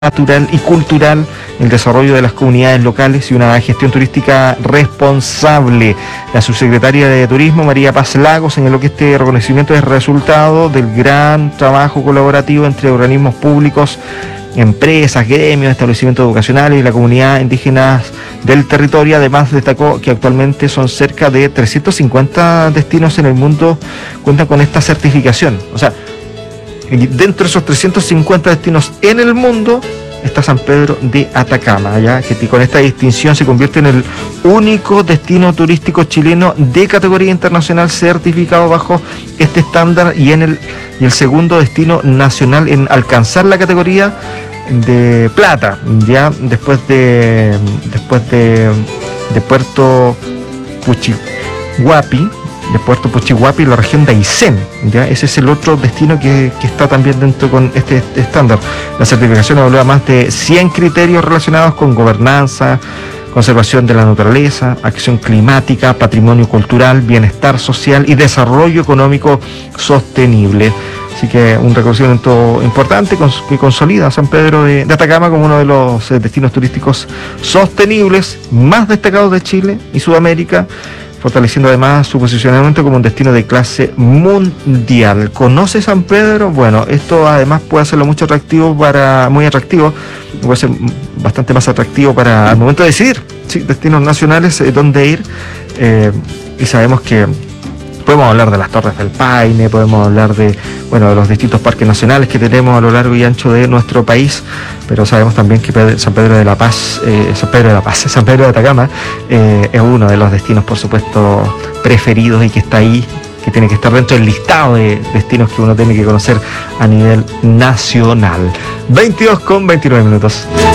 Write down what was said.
natural y cultural, el desarrollo de las comunidades locales y una gestión turística responsable. La subsecretaria de Turismo, María Paz Lagos, señaló que este reconocimiento es resultado del gran trabajo colaborativo entre organismos públicos, empresas, gremios, establecimientos educacionales y la comunidad indígena del territorio. Además, destacó que actualmente son cerca de 350 destinos en el mundo cuentan con esta certificación. O sea, dentro de esos 350 destinos en el mundo está San Pedro de Atacama, ¿ya? Que con esta distinción se convierte en el único destino turístico chileno de categoría internacional certificado bajo este estándar y el segundo destino nacional en alcanzar la categoría de plata, ya después de Puerto Puchihuapi, la región de Aysén, ¿ya? Ese es el otro destino que está también dentro con este estándar. La certificación evalúa más de 100 criterios relacionados con gobernanza, conservación de la naturaleza, acción climática, patrimonio cultural, bienestar social y desarrollo económico sostenible. Así que un reconocimiento importante que consolida a San Pedro de Atacama como uno de los destinos turísticos sostenibles más destacados de Chile y Sudamérica, fortaleciendo además su posicionamiento como un destino de clase mundial. ¿Conoce San Pedro? Bueno, esto además puede hacerlo muy atractivo, puede ser bastante más atractivo para al momento de decidir, ¿sí?, destinos nacionales donde ir. Y sabemos que podemos hablar de las Torres del Paine, podemos hablar de los distintos parques nacionales que tenemos a lo largo y ancho de nuestro país, pero sabemos también que San Pedro de Atacama es uno de los destinos, por supuesto, preferidos y que está ahí, que tiene que estar dentro del listado de destinos que uno tiene que conocer a nivel nacional. 22:29.